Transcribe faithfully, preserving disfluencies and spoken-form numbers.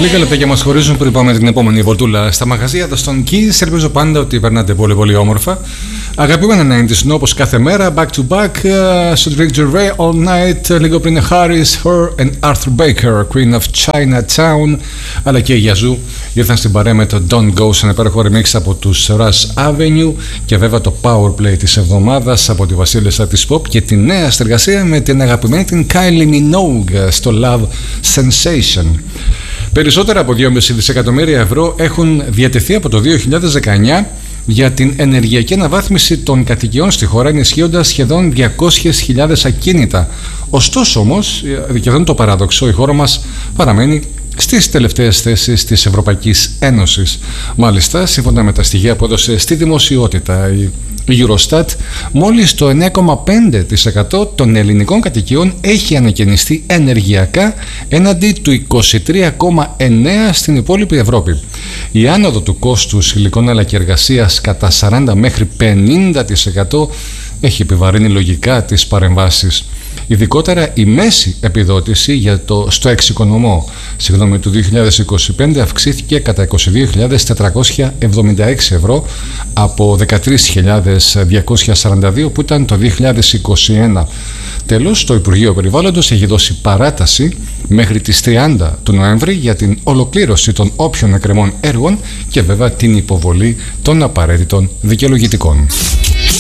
Λίγα λεπτά και μας χωρίζουν πριν πάμε την επόμενη βολτούλα στα μαγαζιά εδώ στον Keys. Ελπίζω πάντα ότι περνάτε πολύ πολύ όμορφα. Αγαπημένα ενενήντα όπως κάθε μέρα, back to back, uh, στο Rick Gervais All Night, λίγο πριν Harris, Her and Arthur Baker, Queen of Chinatown, αλλά και η Yazoo ήρθαν στην παρέα με το Don't Go, σε ένα υπέροχο remix από τους Rush Avenue, και βέβαια το Powerplay της εβδομάδας από τη βασίλισσα της Pop και τη νέα συνεργασία με την αγαπημένη την Kylie Minogue στο Love Sensation. Περισσότερα από δυόμισι δισεκατομμύρια ευρώ έχουν διατεθεί από το δύο χιλιάδες δεκαεννιά για την ενεργειακή αναβάθμιση των κατοικιών στη χώρα, ενισχύοντας σχεδόν διακόσιες χιλιάδες ακίνητα. Ωστόσο όμως, και εδώ είναι το παράδοξο, η χώρα μας παραμένει στις τελευταίες θέσεις της Ευρωπαϊκής Ένωσης. Μάλιστα, σύμφωνα με τα στοιχεία που έδωσε στη δημοσιότητα η Eurostat, μόλις το εννέα κόμμα πέντε τοις εκατό των ελληνικών κατοικιών έχει ανακαινιστεί ενεργειακά, έναντι του είκοσι τρία κόμμα εννέα τοις εκατό στην υπόλοιπη Ευρώπη. Η άνοδο του κόστους υλικών αλλά και εργασίας κατά σαράντα μέχρι πενήντα τοις εκατό έχει επιβαρύνει λογικά τις παρεμβάσεις. Ειδικότερα η μέση επιδότηση για το, στο εξοικονομό συγγνώμη, του δύο χιλιάδες είκοσι πέντε αυξήθηκε κατά είκοσι δύο χιλιάδες τετρακόσια εβδομήντα έξι ευρώ από δεκατρείς χιλιάδες διακόσια σαράντα δύο που ήταν το δύο χιλιάδες είκοσι ένα. Τέλος, το Υπουργείο Περιβάλλοντος έχει δώσει παράταση μέχρι τις τριάντα του Νοέμβρη για την ολοκλήρωση των όποιων εκκρεμών έργων και βέβαια την υποβολή των απαραίτητων δικαιολογητικών.